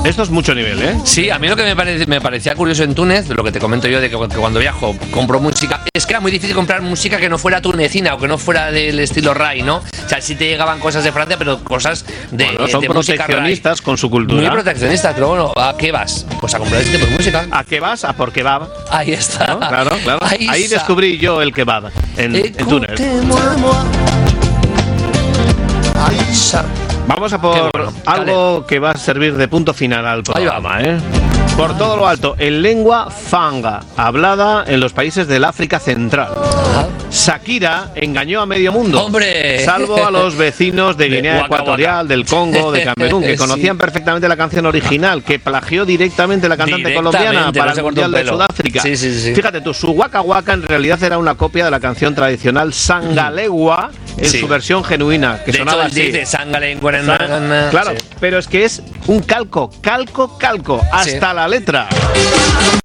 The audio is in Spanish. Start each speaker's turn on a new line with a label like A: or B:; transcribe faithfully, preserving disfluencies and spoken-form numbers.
A: Esto es mucho nivel, ¿eh?
B: Sí, a mí lo que me, parece, me parecía curioso en Túnez, lo que te comento yo de que, que cuando viajo compro música, es que era muy difícil comprar música que no fuera tunecina o que no fuera del estilo Rai, ¿no? O sea, sí te llegaban cosas de Francia, pero cosas de,
A: bueno, son
B: de
A: proteccionistas con su cultura.
B: Muy proteccionistas, pero bueno, ¿a qué vas? Pues a comprar este tipo de música.
A: ¿A qué vas? A por kebab.
B: Ahí está.
A: ¿No? Claro, claro. Ahí, Ahí descubrí yo el kebab en, en Túnez. Vamos a por bueno, algo dale. que va a servir de punto final al programa, ¿eh? Por todo lo alto, en lengua fanga, hablada en los países del África Central. Ajá. Shakira engañó a medio mundo,
B: ¡hombre!
A: Salvo a los vecinos de Guinea de Ecuatorial, del Congo, de Camerún, que conocían sí. perfectamente la canción original, que plagió directamente la cantante directamente, colombiana para no el Mundial de Sudáfrica.
B: Sí, sí, sí.
A: Fíjate tú, su Waka Waka en realidad era una copia de la canción tradicional Sangalegua en sí. su versión genuina, que
B: de
A: sonaba
B: hecho,
A: así.
B: Dice, Sangalegua,
A: claro,
B: sí.
A: pero es que es un calco, calco, calco, hasta sí. la letra.